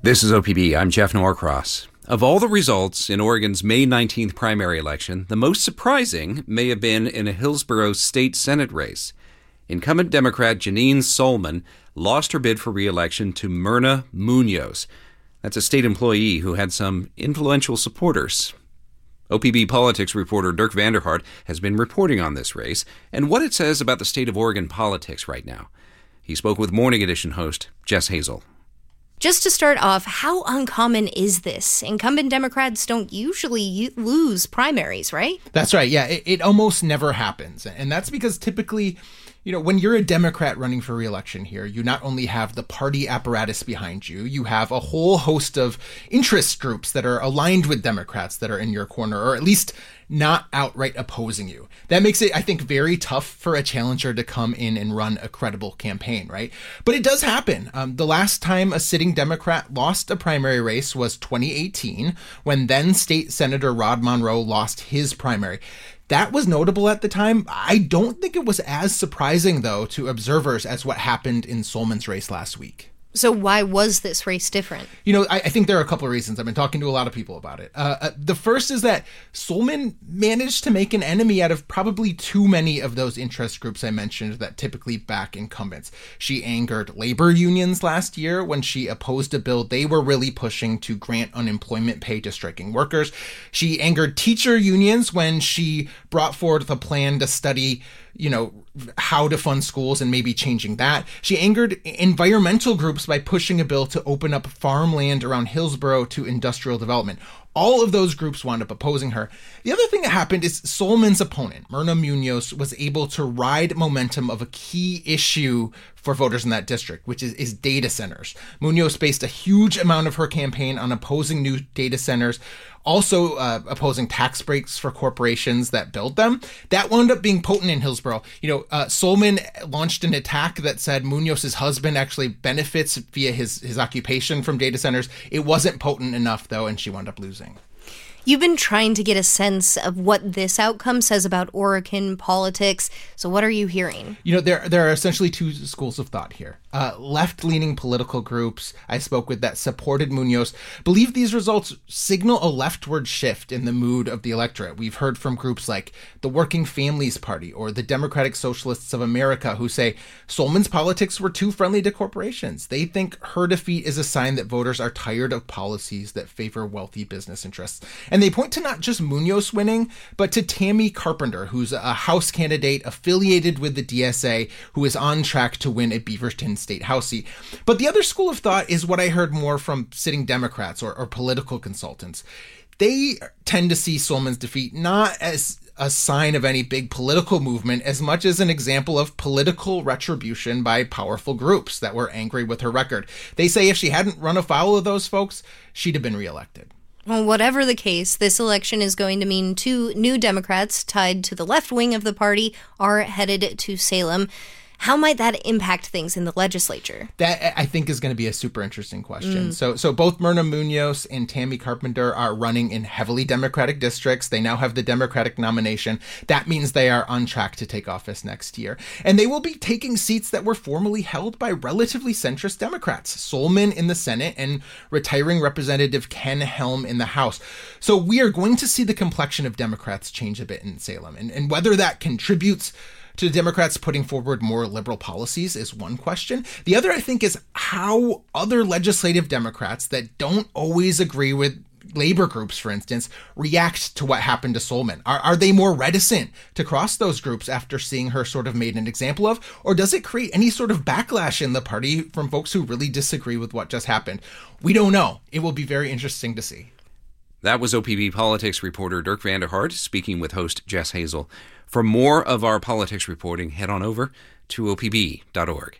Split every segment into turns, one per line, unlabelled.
This is OPB. I'm Jeff Norcross. Of all the results in Oregon's May 19th primary election, the most surprising may have been in a Hillsborough state Senate race. Incumbent Democrat Janine Solman lost her bid for re-election to Myrna Munoz. That's a state employee who had some influential supporters. OPB politics reporter Dirk Vanderhart has been reporting on this race and what it says about the state of Oregon politics right now. He spoke with Morning Edition host Jess Hazel.
Just to start off, how uncommon is this? Incumbent Democrats don't usually lose primaries, right?
That's right. Yeah, it almost never happens. And that's because typically, when you're a Democrat running for re-election here, you not only have the party apparatus behind you, you have a whole host of interest groups that are aligned with Democrats that are in your corner, or at least not outright opposing you. That makes it, I think, very tough for a challenger to come in and run a credible campaign, right? But it does happen. The last time a sitting Democrat lost a primary race was 2018, when then State Senator Rod Monroe lost his primary. That was notable at the time. I don't think it was as surprising, though, to observers as what happened in Solman's race last week.
So why was this race different?
I think there are a couple of reasons. I've been talking to a lot of people about it. The first is that Solman managed to make an enemy out of probably too many of those interest groups I mentioned that typically back incumbents. She angered labor unions last year when she opposed a bill they were really pushing to grant unemployment pay to striking workers. She angered teacher unions when she brought forward a plan to study how to fund schools and maybe changing that. She angered environmental groups by pushing a bill to open up farmland around Hillsborough to industrial development. All of those groups wound up opposing her. The other thing that happened is Solman's opponent, Myrna Munoz, was able to ride momentum of a key issue for voters in that district, which is data centers. Munoz based a huge amount of her campaign on opposing new data centers, also opposing tax breaks for corporations that build them. That wound up being potent in Hillsborough. Solman launched an attack that said Munoz's husband actually benefits via his occupation from data centers. It wasn't potent enough, though, and she wound up losing.
You've been trying to get a sense of what this outcome says about Oregon politics. So what are you hearing?
There are essentially two schools of thought here. Left-leaning political groups I spoke with that supported Munoz believe these results signal a leftward shift in the mood of the electorate. We've heard from groups like the Working Families Party or the Democratic Socialists of America who say Solman's politics were too friendly to corporations. They think her defeat is a sign that voters are tired of policies that favor wealthy business interests. And they point to not just Munoz winning, but to Tammy Carpenter, who's a House candidate affiliated with the DSA, who is on track to win a Beaverton State House seat. But the other school of thought is what I heard more from sitting Democrats or political consultants. They tend to see Solman's defeat not as a sign of any big political movement as much as an example of political retribution by powerful groups that were angry with her record. They say if she hadn't run afoul of those folks, she'd have been reelected.
Well, whatever the case, this election is going to mean two new Democrats tied to the left wing of the party are headed to Salem. How might that impact things in the legislature?
That, I think, is going to be a super interesting question. So both Myrna Munoz and Tammy Carpenter are running in heavily Democratic districts. They now have the Democratic nomination. That means they are on track to take office next year. And they will be taking seats that were formerly held by relatively centrist Democrats, Solman in the Senate and retiring Representative Ken Helm in the House. So we are going to see the complexion of Democrats change a bit in Salem. And whether that contributes to the Democrats putting forward more liberal policies is one question. The other, I think, is how other legislative Democrats that don't always agree with labor groups, for instance, react to what happened to Solman. Are they more reticent to cross those groups after seeing her sort of made an example of? Or does it create any sort of backlash in the party from folks who really disagree with what just happened? We don't know. It will be very interesting to see.
That was OPB politics reporter Dirk Vanderhart speaking with host Jess Hazel. For more of our politics reporting, head on over to opb.org.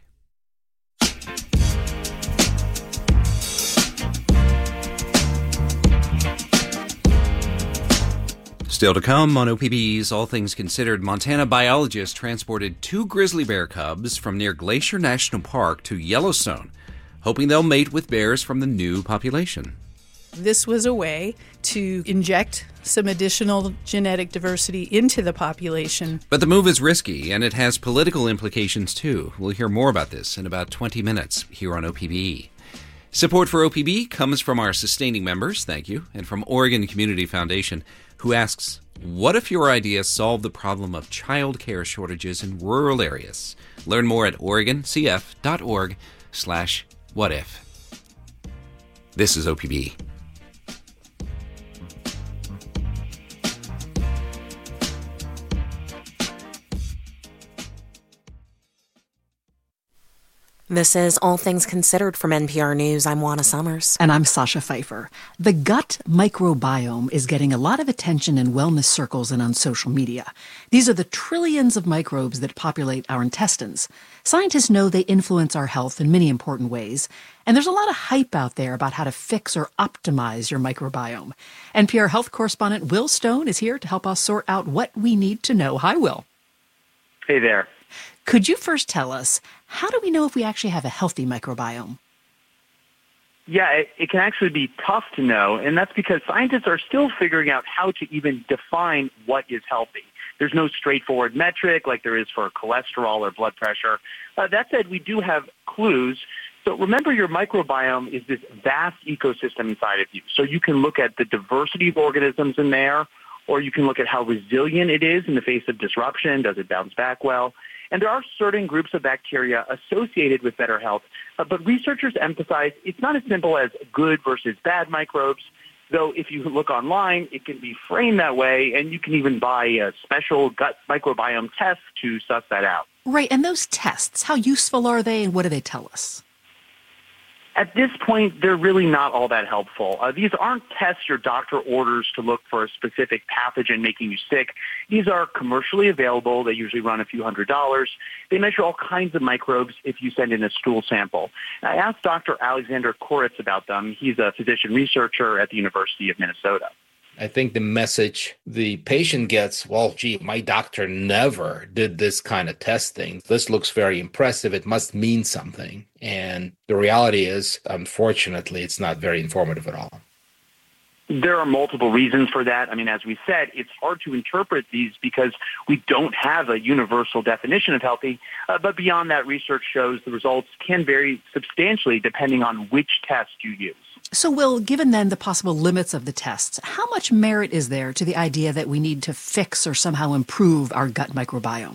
Still to come on OPB's All Things Considered, Montana biologists transported 2 grizzly bear cubs from near Glacier National Park to Yellowstone, hoping they'll mate with bears from the new population.
This was a way to inject some additional genetic diversity into the population.
But the move is risky, and it has political implications, too. We'll hear more about this in about 20 minutes here on OPB. Support for OPB comes from our sustaining members, thank you, and from Oregon Community Foundation, who asks, what if your idea solved the problem of child care shortages in rural areas? Learn more at oregoncf.org/whatif. This is OPB.
This is All Things Considered from NPR News. I'm Juana Summers.
And I'm Sasha Pfeiffer. The gut microbiome is getting a lot of attention in wellness circles and on social media. These are the trillions of microbes that populate our intestines. Scientists know they influence our health in many important ways. And there's a lot of hype out there about how to fix or optimize your microbiome. NPR health correspondent Will Stone is here to help us sort out what we need to know. Hi, Will.
Hey there.
Could you first tell us, how do we know if we actually have a healthy microbiome?
Yeah, it can actually be tough to know, and that's because scientists are still figuring out how to even define what is healthy. There's no straightforward metric like there is for cholesterol or blood pressure. That said, we do have clues. So remember, your microbiome is this vast ecosystem inside of you. So you can look at the diversity of organisms in there, or you can look at how resilient it is in the face of disruption. Does it bounce back well? And there are certain groups of bacteria associated with better health, but researchers emphasize it's not as simple as good versus bad microbes, though if you look online, it can be framed that way, and you can even buy a special gut microbiome test to suss that out.
Right, and those tests, how useful are they, and what do they tell us?
At this point, they're really not all that helpful. These aren't tests your doctor orders to look for a specific pathogen making you sick. These are commercially available. They usually run a few $100s. They measure all kinds of microbes if you send in a stool sample. I asked Dr. Alexander Koritz about them. He's a physician researcher at the University of Minnesota.
I think the message the patient gets, well, gee, my doctor never did this kind of testing. This looks very impressive. It must mean something. And the reality is, unfortunately, it's not very informative at all.
There are multiple reasons for that. I mean, as we said, it's hard to interpret these because we don't have a universal definition of healthy. But beyond that, research shows the results can vary substantially depending on which test you use.
So, Will, given then the possible limits of the tests, how much merit is there to the idea that we need to fix or somehow improve our gut microbiome?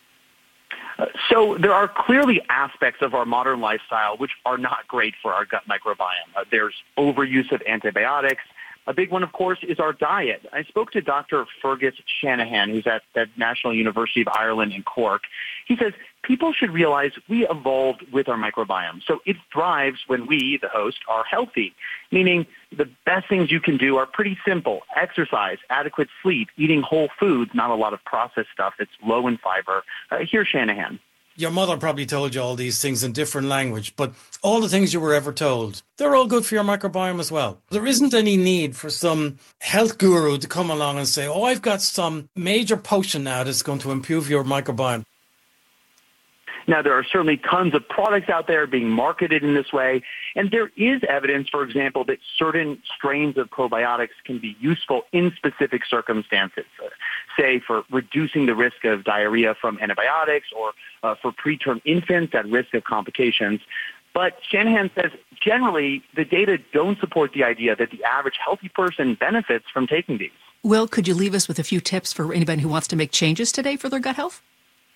So there are clearly aspects of our modern lifestyle which are not great for our gut microbiome. There's overuse of antibiotics. A big one, of course, is our diet. I spoke to Dr. Fergus Shanahan, who's at the National University of Ireland in Cork. He says people should realize we evolved with our microbiome. So it thrives when we, the host, are healthy, meaning the best things you can do are pretty simple. Exercise, adequate sleep, eating whole foods, not a lot of processed stuff that's low in fiber. Here's Shanahan.
Your mother probably told you all these things in different language, but all the things you were ever told, they're all good for your microbiome as well. There isn't any need for some health guru to come along and say, oh, I've got some major potion now that's going to improve your microbiome.
Now, there are certainly tons of products out there being marketed in this way, and there is evidence, for example, that certain strains of probiotics can be useful in specific circumstances, say for reducing the risk of diarrhea from antibiotics or for preterm infants at risk of complications. But Shanahan says generally the data don't support the idea that the average healthy person benefits from taking these.
Will, could you leave us with a few tips for anybody who wants to make changes today for their gut health?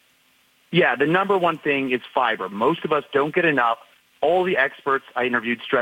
Yeah, the number one thing is fiber. Most of us don't get enough. All the experts I interviewed stress